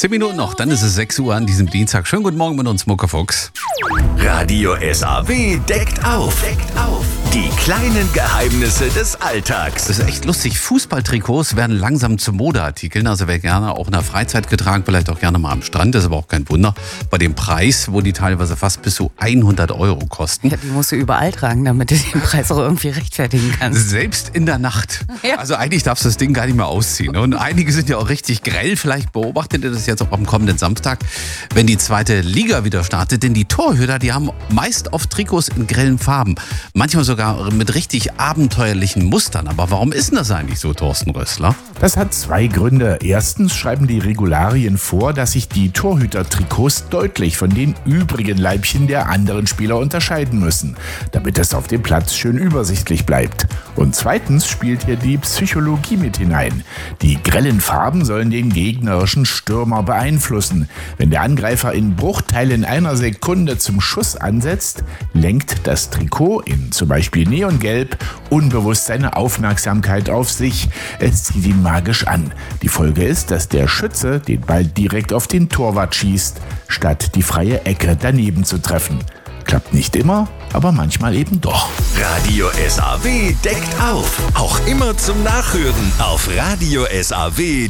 10 Minuten noch, dann ist es 6 Uhr an diesem Dienstag. Schönen guten Morgen mit uns, Muckefuchs. Radio SAW deckt auf. Die kleinen Geheimnisse des Alltags. Das ist echt lustig. Fußballtrikots werden langsam zu Modeartikeln. Also wer gerne auch in der Freizeit getragen, vielleicht auch gerne mal am Strand. Das ist aber auch kein Wunder. Bei dem Preis, wo die teilweise fast bis zu 100 € kosten. Ja, die musst du überall tragen, damit du den Preis auch irgendwie rechtfertigen kannst. Selbst in der Nacht. Ja. Also eigentlich darfst du das Ding gar nicht mehr ausziehen. Und einige sind ja auch richtig grell. Vielleicht beobachtet ihr das jetzt auch am kommenden Samstag, wenn die zweite Liga wieder startet. Denn die Torhüter, die haben meist oft Trikots in grellen Farben. Manchmal sogar mit richtig abenteuerlichen Mustern. Aber warum ist denn das eigentlich so, Thorsten Rössler? Das hat zwei Gründe. Erstens schreiben die Regularien vor, dass sich die Torhüter-Trikots deutlich von den übrigen Leibchen der anderen Spieler unterscheiden müssen, damit es auf dem Platz schön übersichtlich bleibt. Und zweitens spielt hier die Psychologie mit hinein. Die grellen Farben sollen den gegnerischen Stürmer beeinflussen. Wenn der Angreifer in Bruchteilen einer Sekunde zum Schuss ansetzt, lenkt das Trikot in zum Beispiel Neongelb unbewusst seine Aufmerksamkeit auf sich. Es zieht ihn magisch an. Die Folge ist, dass der Schütze den Ball direkt auf den Torwart schießt, statt die freie Ecke daneben zu treffen. Klappt nicht immer, aber manchmal eben doch. Radio SAW deckt auf. Auch immer zum Nachhören auf radiosaw.de.